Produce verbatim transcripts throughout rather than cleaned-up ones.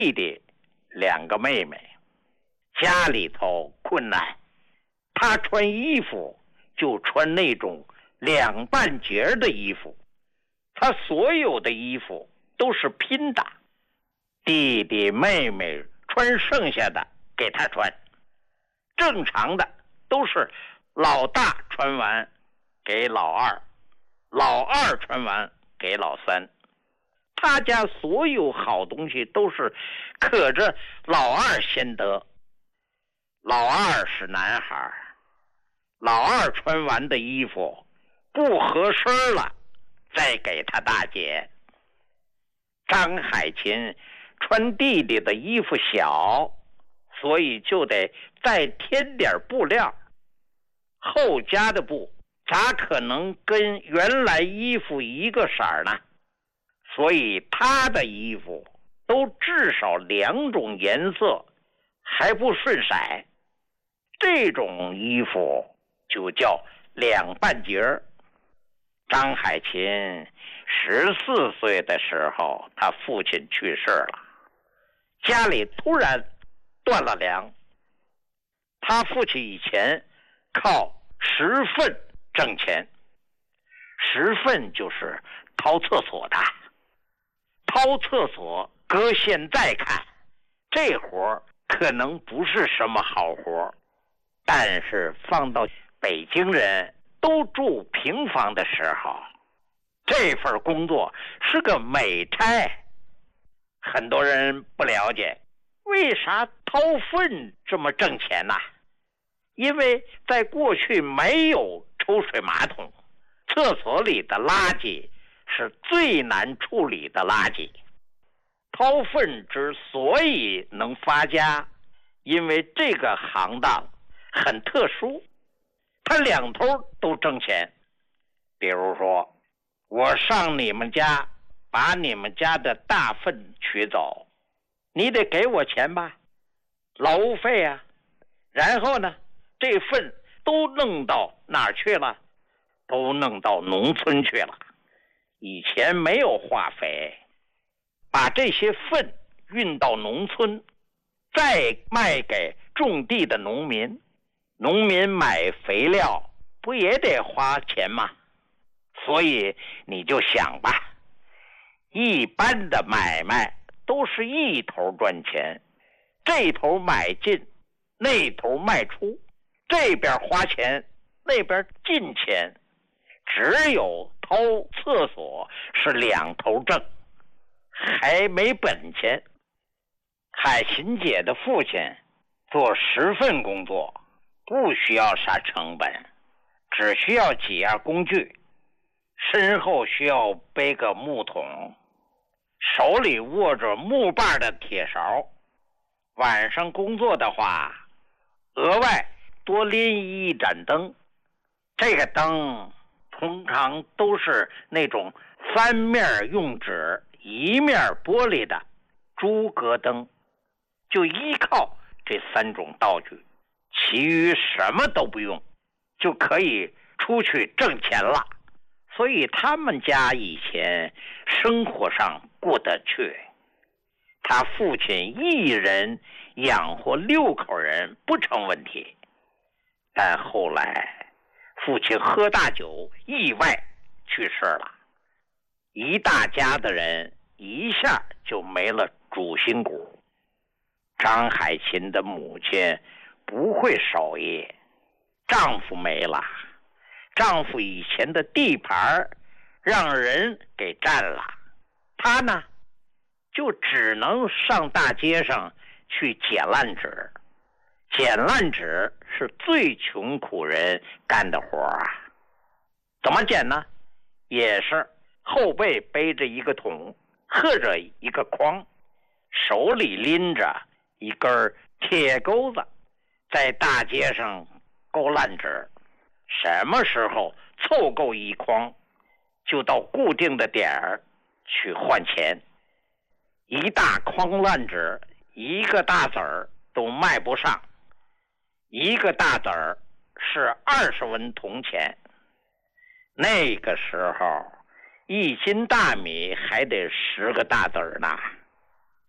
弟弟，两个妹妹，家里头困难，他穿衣服就穿那种两半截的衣服，他所有的衣服都是拼的，弟弟妹妹穿剩下的给他穿，正常的都是老大穿完给老二，老二穿完给老三。他家所有好东西都是可着老二先得，老二是男孩，老二穿完的衣服不合身了再给他大姐。张海琴穿弟弟的衣服小，所以就得再添点布料，后加的布咋可能跟原来衣服一个色儿呢？所以他的衣服都至少两种颜色，还不顺色，这种衣服就叫两半截儿。张海琴十四岁的时候，他父亲去世了，家里突然断了粮。他父亲以前靠拾粪挣钱，拾粪就是掏厕所的。掏厕所搁现在看，这活可能不是什么好活，但是放到北京人都住平房的时候，这份工作是个美差。很多人不了解为啥掏粪这么挣钱呢？因为在过去没有抽水马桶，厕所里的垃圾是最难处理的垃圾。掏粪之所以能发家，因为这个行当很特殊，它两头都挣钱。比如说，我上你们家把你们家的大粪取走，你得给我钱吧，劳务费啊。然后呢，这粪都弄到哪儿去了？都弄到农村去了。以前没有化肥，把这些粪运到农村，再卖给种地的农民，农民买肥料不也得花钱吗？所以你就想吧，一般的买卖都是一头赚钱，这头买进，那头卖出，这边花钱，那边进钱，只有掏厕所是两头挣，还没本钱。海琴姐的父亲做拾粪工作不需要啥成本，只需要几样工具，身后需要背个木桶，手里握着木把的铁勺。晚上工作的话，额外多拎一盏灯，这个灯通常都是那种三面用纸一面玻璃的诸葛灯，就依靠这三种道具，其余什么都不用，就可以出去挣钱了。所以他们家以前生活上过得去，他父亲一人养活六口人不成问题。但后来父亲喝大酒意外去世了，一大家的人一下就没了主心骨。张海琴的母亲不会手艺，丈夫没了，丈夫以前的地盘让人给占了，她呢就只能上大街上去捡烂纸。捡烂纸是最穷苦人干的活啊。怎么捡呢？也是后背背着一个桶，喝着一个筐，手里拎着一根铁钩子，在大街上勾烂纸。什么时候凑够一筐，就到固定的点儿去换钱。一大筐烂纸，一个大子儿都卖不上，一个大子儿是二十文铜钱。那个时候一斤大米还得十个大子儿呢。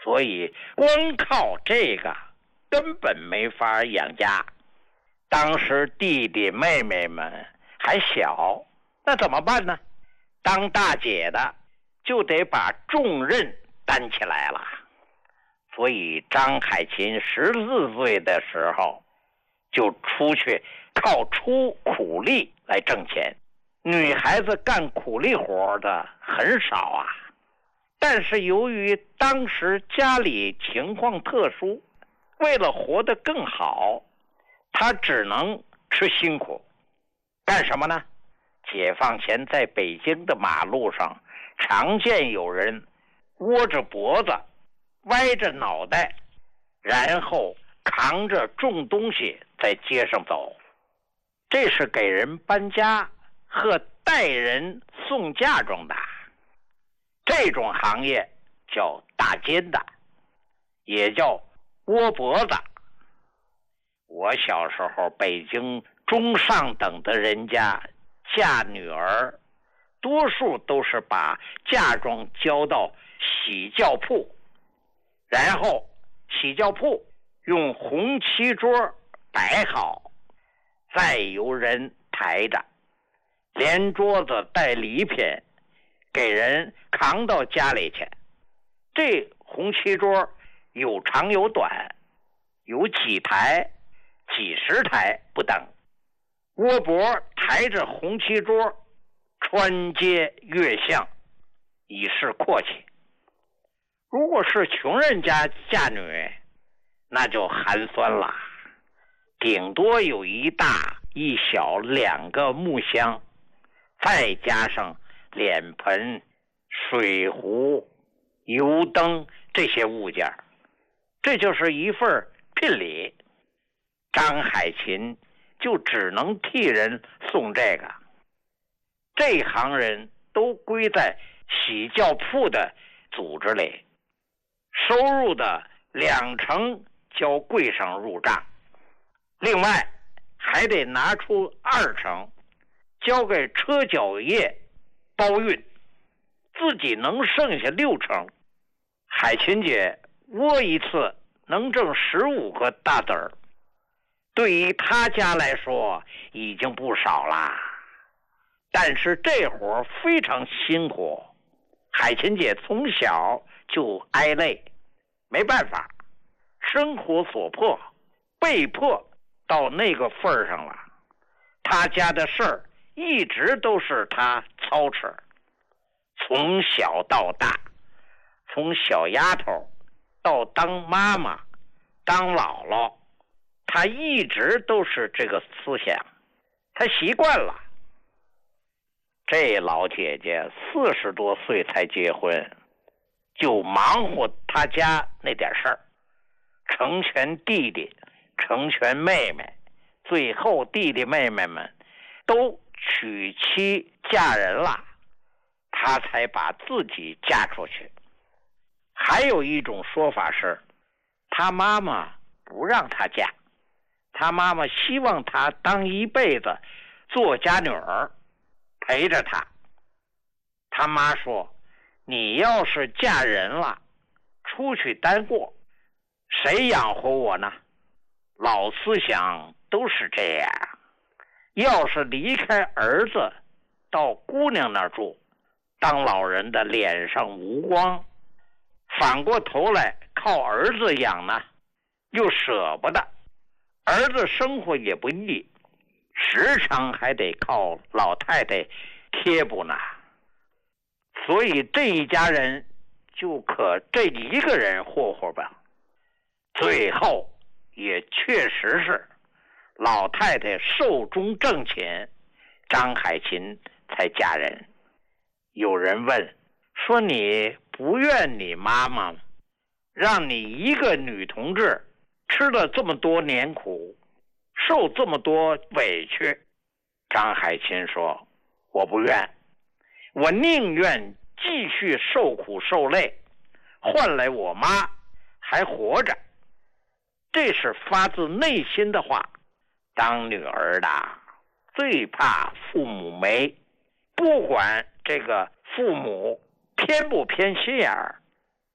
所以光靠这个根本没法养家。当时弟弟妹妹们还小，那怎么办呢？当大姐的就得把重任担起来了。所以张海琴十四岁的时候就出去靠出苦力来挣钱。女孩子干苦力活的很少啊，但是由于当时家里情况特殊，为了活得更好，她只能吃辛苦。干什么呢？解放前在北京的马路上常见有人窝着脖子歪着脑袋，然后扛着重东西在街上走，这是给人搬家和带人送嫁妆的。这种行业叫大肩的，也叫窝脖子。我小时候北京中上等的人家嫁女儿，多数都是把嫁妆交到洗轿铺，然后洗轿铺用红漆桌摆好，再由人抬着，连桌子带礼品给人扛到家里去。这红漆桌有长有短，有几台几十台不等。窝脖抬着红漆桌穿街越巷，以示阔气。如果是穷人家嫁女，那就寒酸了，顶多有一大一小两个木箱，再加上脸盆、水壶、油灯这些物件，这就是一份聘礼。张海琴就只能替人送这个。这行人都归在洗轿铺的组织里，收入的两成交柜上入账，另外还得拿出二成交给车脚业包运，自己能剩下六成。海琴姐窝一次能挣十五个大子儿，对于他家来说已经不少啦。但是这活非常辛苦，海琴姐从小就挨累，没办法，生活所迫，被迫到那个份儿上了。他家的事儿一直都是他操持，从小到大，从小丫头到当妈妈当姥姥，他一直都是这个思想，他习惯了。这老姐姐四十多岁才结婚，就忙活他家那点事儿，成全弟弟，成全妹妹，最后弟弟妹妹们都娶妻嫁人了，她才把自己嫁出去。还有一种说法是，她妈妈不让她嫁，她妈妈希望她当一辈子做家女儿，陪着她。她妈说，你要是嫁人了，出去单过，谁养活我呢？老思想都是这样，要是离开儿子到姑娘那儿住，当老人的脸上无光，反过头来靠儿子养呢，又舍不得，儿子生活也不易，时常还得靠老太太贴补呢。所以这一家人就可这一个人霍霍吧。最后也确实是老太太寿终正寝，张海琴才嫁人。有人问说，你不怨你妈妈让你一个女同志吃了这么多年苦，受这么多委屈？张海琴说，我不怨，我宁愿继续受苦受累，换来我妈还活着。这是发自内心的话。当女儿的最怕父母没，不管这个父母偏不偏心眼儿，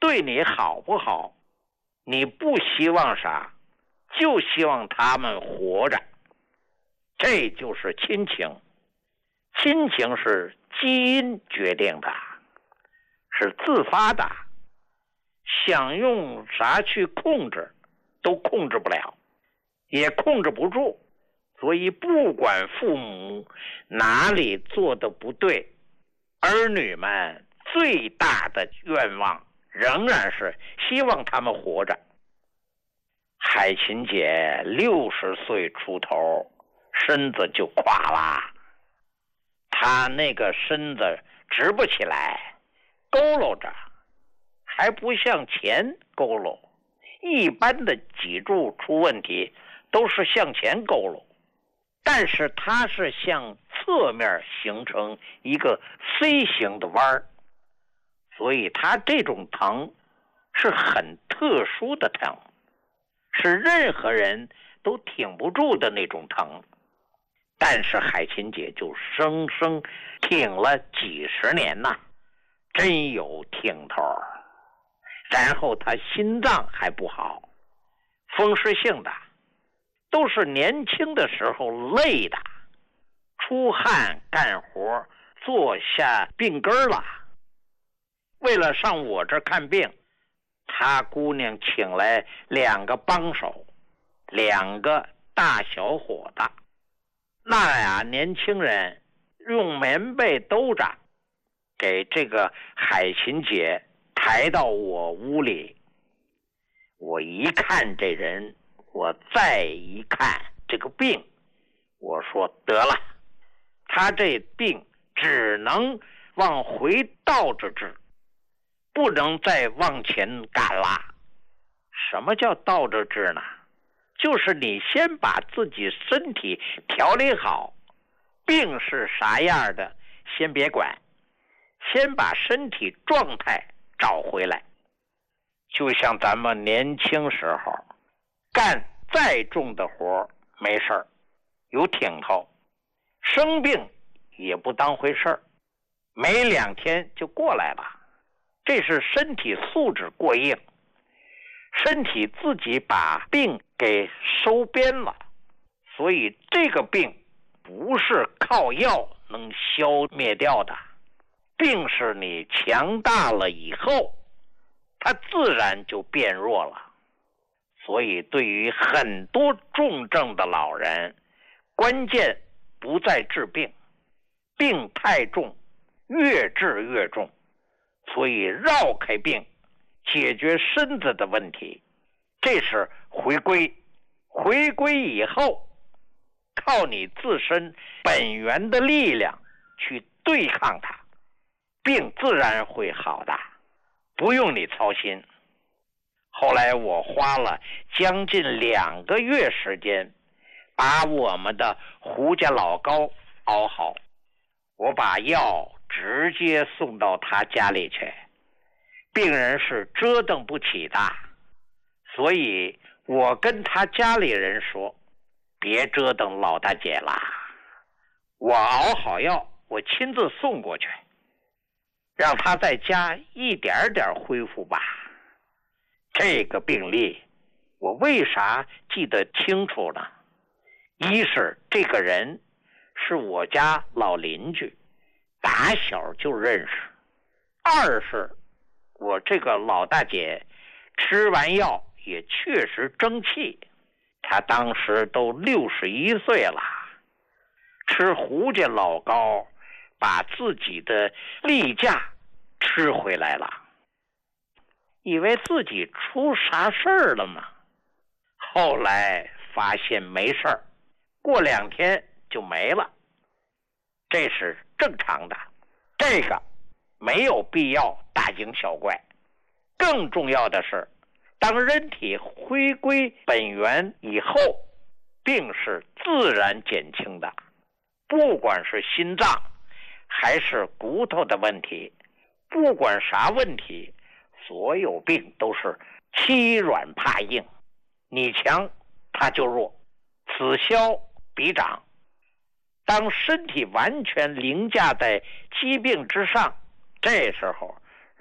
对你好不好，你不希望啥，就希望他们活着。这就是亲情。亲情是基因决定的，是自发的，想用啥去控制都控制不了，也控制不住。所以不管父母哪里做的不对，儿女们最大的愿望仍然是希望他们活着。海琴姐六十岁出头，身子就垮了，她那个身子直不起来，佝偻着，还不向前佝偻。一般的脊柱出问题都是向前佝偻，但是它是向侧面形成一个 C 型的弯儿，所以它这种疼是很特殊的疼，是任何人都挺不住的那种疼。但是海琴姐就生生挺了几十年呐，真有挺头。然后她心脏还不好，风湿性的，都是年轻的时候累的，出汗干活坐下病根了。为了上我这看病，她姑娘请来两个帮手，两个大小伙子。那俩年轻人用棉被兜着，给这个海琴姐抬到我屋里。我一看这人，我再一看这个病，我说得了，他这病只能往回倒着治，不能再往前赶了。什么叫倒着治呢？就是你先把自己身体调理好，病是啥样的先别管，先把身体状态找回来。就像咱们年轻时候干再重的活没事儿，有挺头，生病也不当回事儿，没两天就过来了。这是身体素质过硬，身体自己把病给收编了。所以这个病不是靠药能消灭掉的，病是你强大了以后它自然就变弱了。所以对于很多重症的老人，关键不在治病，病太重越治越重，所以绕开病解决身子的问题，这是回归。回归以后靠你自身本源的力量去对抗它，病自然会好的，不用你操心。后来我花了将近两个月时间把我们的胡家老高熬好，我把药直接送到他家里去，病人是折腾不起的，所以我跟他家里人说，别折腾老大姐了，我熬好药我亲自送过去，让他在家一点点恢复吧。这个病例我为啥记得清楚呢？一是这个人是我家老邻居，打小就认识；二是我这个老大姐吃完药也确实争气，她当时都六十一岁了，吃胡家老高把自己的例假吃回来了，以为自己出啥事儿了吗？后来发现没事儿，过两天就没了，这是正常的，这个没有必要大惊小怪。更重要的是，当人体回归本源以后，病是自然减轻的，不管是心脏还是骨头的问题，不管啥问题，所有病都是欺软怕硬，你强它就弱，此消彼长。当身体完全凌驾在疾病之上，这时候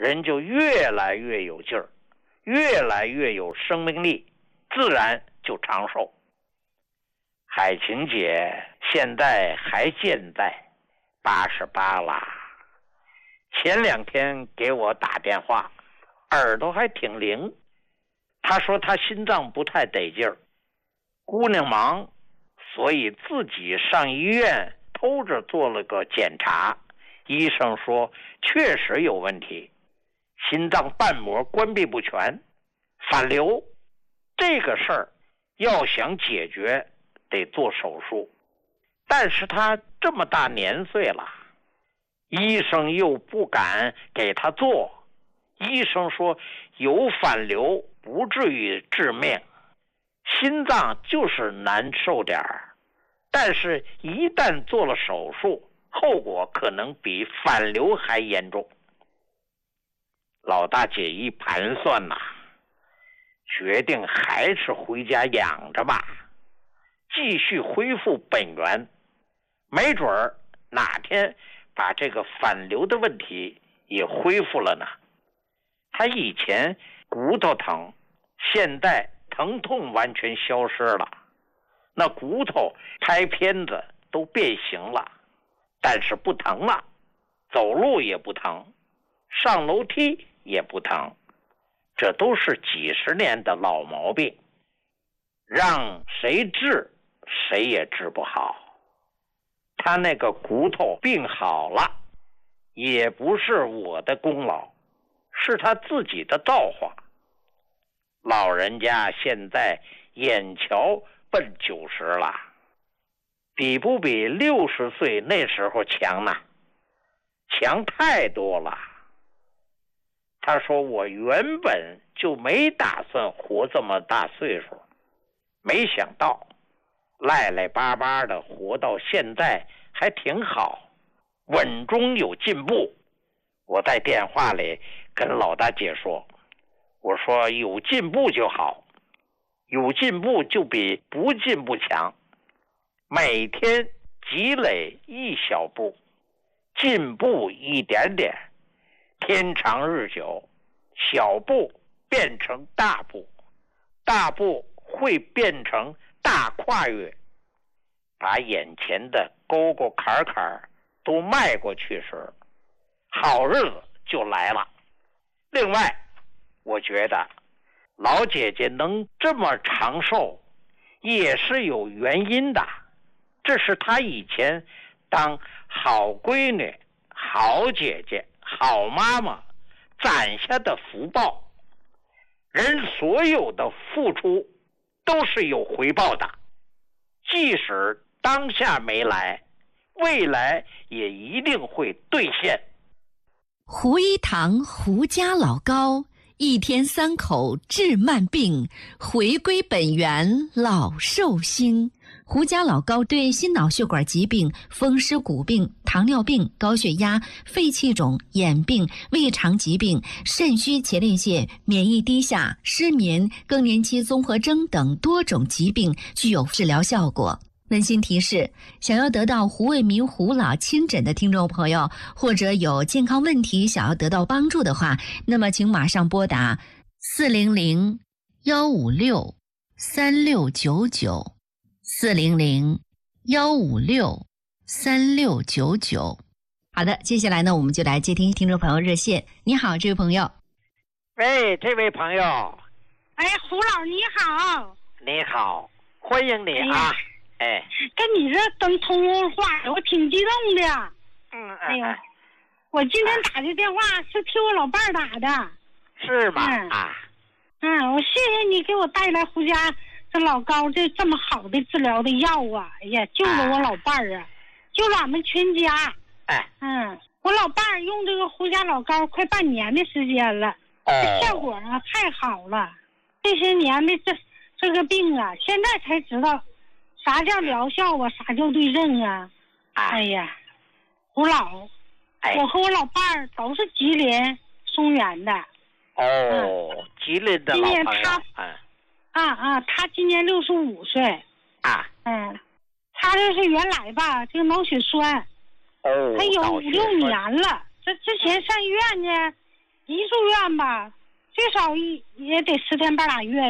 人就越来越有劲儿，越来越有生命力，自然就长寿。海琴姐现在还健在，八十八啦。前两天给我打电话，耳朵还挺灵。她说她心脏不太得劲儿，姑娘忙，所以自己上医院偷着做了个检查，医生说确实有问题，心脏瓣膜关闭不全，反流。这个事儿要想解决得做手术，但是他这么大年岁了，医生又不敢给他做。医生说有反流不至于致命，心脏就是难受点儿，但是一旦做了手术，后果可能比反流还严重。老大姐一盘算呐、啊，决定还是回家养着吧，继续恢复本源，没准儿哪天把这个反流的问题也恢复了呢。他以前骨头疼，现在疼痛完全消失了，那骨头拍片子都变形了，但是不疼了，走路也不疼，上楼梯也不疼，这都是几十年的老毛病，让谁治谁也治不好。他那个骨头病好了，也不是我的功劳，是他自己的造化。老人家现在眼瞧奔九十了，比不比六十岁那时候强呢？强太多了。他说我原本就没打算活这么大岁数，没想到赖赖巴巴的活到现在还挺好，稳中有进步。我在电话里跟老大姐说，我说有进步就好，有进步就比不进步强，每天积累一小步，进步一点点，天长日久，小步变成大步，大步会变成大跨越，把眼前的沟沟坎坎都迈过去时，好日子就来了。另外，我觉得老姐姐能这么长寿也是有原因的，这是她以前当好闺女、好姐姐、好妈妈攒下的福报。人所有的付出都是有回报的，即使当下没来，未来也一定会兑现。 胡一堂胡家老高，一天三口治慢病，回归本源老寿星。胡家老高对心脑血管疾病、风湿骨病、糖尿病、高血压、肺气肿、眼病、胃肠疾病、肾虚前列腺、免疫低下、失眠、更年期综合征等多种疾病具有治疗效果。温馨提示：想要得到胡卫民胡老亲诊的听众朋友，或者有健康问题想要得到帮助的话，那么请马上拨打四零零幺五六三六九九四零零幺五六三六九九。好的，接下来呢，我们就来接听听众朋友热线。你好，这位朋友。 喂，这位朋友。 哎，胡老你好。 你好，欢迎你啊。哎， 跟你这等通话，我挺激动的。 嗯， 哎呦，我今天打的电话是替我老伴儿打的。 是吗？ 嗯、 啊。 嗯，我谢谢你给我带来胡家这老高这这么好的治疗的药啊！哎呀，救了我老伴儿啊，救了俺们全家。 哎。 嗯，我老伴儿用这个胡家老高快半年的时间了， 哦、 这效果啊太好了。这些年的这这个病啊，现在才知道。啥叫疗效啊？啥叫对症啊？ 啊哎呀，胡老， 哎、 我和我老伴儿都是吉林松原的。 哦，嗯、吉林的老朋友。今年他，嗯、 啊啊，他今年六十五岁。 啊。 嗯，他这是原来吧，这个脑血栓。 哦。 他有五六年了，这之前上医院呢， 一住院吧，最少一也得十天半拉月